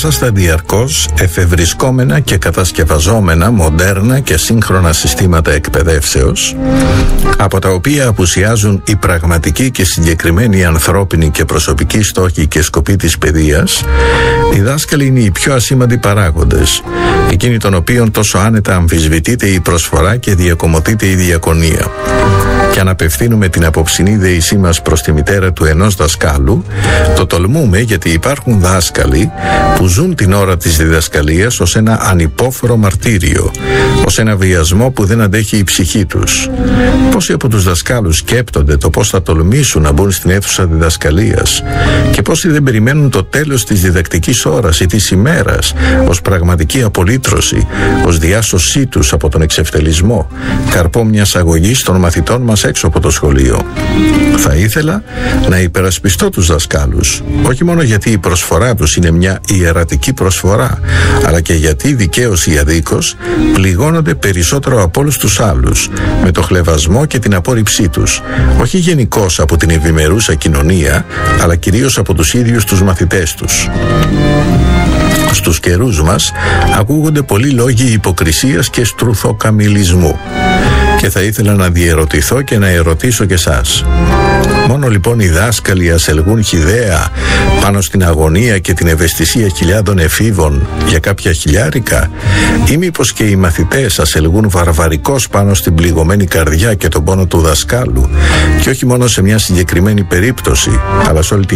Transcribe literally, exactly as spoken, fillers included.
Διδάσκοντα διαρκώς εφευρισκόμενα και κατασκευαζόμενα μοντέρνα και σύγχρονα συστήματα εκπαιδεύσεως, από τα οποία απουσιάζουν οι πραγματικοί και συγκεκριμένοι ανθρώπινοι και προσωπικοί στόχοι και σκοποί της παιδείας, οι δάσκαλοι είναι οι πιο ασήμαντοι παράγοντες, εκείνοι των οποίων τόσο άνετα αμφισβητείται η προσφορά και διακομωτείται η διακονία. Και αν απευθύνουμε την απόψινή δεησή μας προς τη μητέρα του ενός δασκάλου, το τολμούμε γιατί υπάρχουν δάσκαλοι που ζουν την ώρα της διδασκαλίας ως ένα ανυπόφορο μαρτύριο, ως ένα βιασμό που δεν αντέχει η ψυχή τους. Πόσοι από τους δασκάλους σκέπτονται το πώς θα τολμήσουν να μπουν στην αίθουσα διδασκαλίας και πόσοι δεν περιμένουν το τέλος της διδακτικής ώρας ή της ημέρας ως πραγματική απολύτρωση, ως διάσωσή τους από τον εξευτελισμό, καρπό μιας αγωγής των μαθητών μας έξω από το σχολείο. Θα ήθελα να υπερασπιστώ τους δασκάλους, όχι μόνο γιατί η προσφορά τους είναι μια ιερατική προσφορά, αλλά και γιατί δικαίως ή αδίκως πληγώνονται περισσότερο από όλους τους άλλους με το χλευασμό και την απόρριψή τους, όχι γενικώς από την ευημερούσα κοινωνία, αλλά κυρίως από τους ίδιους τους μαθητές τους. Στους καιρούς μας ακούγονται πολλοί λόγοι υποκρισίας και στρουθοκαμιλισμού και θα ήθελα να διερωτηθώ και να ερωτήσω και εσάς. Μόνο λοιπόν οι δάσκαλοι ασελγούν χυδαία πάνω στην αγωνία και την ευαισθησία χιλιάδων εφήβων για κάποια χιλιάρικα, ή μήπως και οι μαθητές ασελγούν βαρβαρικώς πάνω στην πληγωμένη καρδιά και τον πόνο του δασκάλου, και όχι μόνο σε μια συγκεκριμένη περίπτωση, αλλά σε όλη τη